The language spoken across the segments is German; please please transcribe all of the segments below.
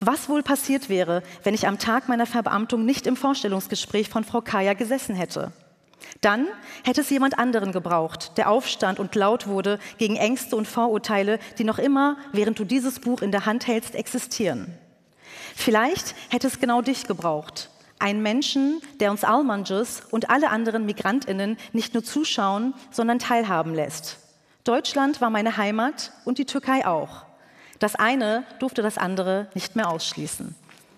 Was wohl passiert wäre, wenn ich am Tag meiner Verbeamtung nicht im Vorstellungsgespräch von Frau Kaya gesessen hätte? Dann hätte es jemand anderen gebraucht, der aufstand und laut wurde gegen Ängste und Vorurteile, die noch immer, während du dieses Buch in der Hand hältst, existieren. Vielleicht hätte es genau dich gebraucht. Einen Menschen, der uns Almanjus und alle anderen MigrantInnen nicht nur zuschauen, sondern teilhaben lässt. Deutschland war meine Heimat und die Türkei auch. Das eine durfte das andere nicht mehr ausschließen.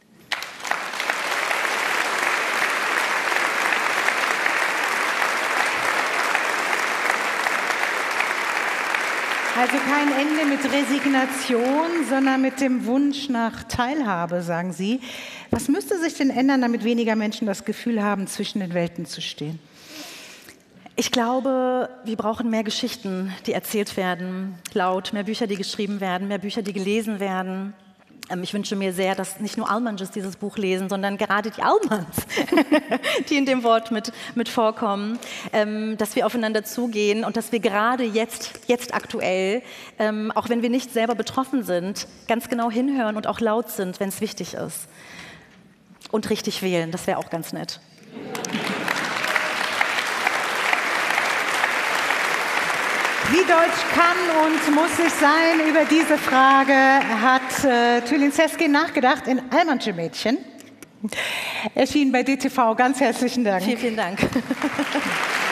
Also kein Ende mit Resignation, sondern mit dem Wunsch nach Teilhabe, sagen Sie. Was müsste sich denn ändern, damit weniger Menschen das Gefühl haben, zwischen den Welten zu stehen? Ich glaube, wir brauchen mehr Geschichten, die erzählt werden, laut, mehr Bücher, die geschrieben werden, mehr Bücher, die gelesen werden. Ich wünsche mir sehr, dass nicht nur Almanjus dieses Buch lesen, sondern gerade die Almans, die in dem Wort mit vorkommen, dass wir aufeinander zugehen und dass wir gerade jetzt aktuell, auch wenn wir nicht selber betroffen sind, ganz genau hinhören und auch laut sind, wenn es wichtig ist. Und richtig wählen, das wäre auch ganz nett. Wie deutsch kann und muss ich sein? Über diese Frage hat Tülin Seskin nachgedacht in Almansche Mädchen. Erschienen bei DTV. Ganz herzlichen Dank. Vielen, vielen Dank.